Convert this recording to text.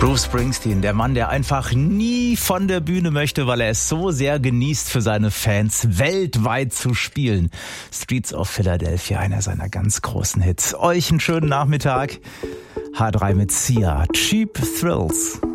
Bruce Springsteen, der Mann, der einfach nie von der Bühne möchte, weil er es so sehr genießt, für seine Fans weltweit zu spielen. Streets of Philadelphia, einer seiner ganz großen Hits. Euch einen schönen Nachmittag. H3 mit Sia, Cheap Thrills.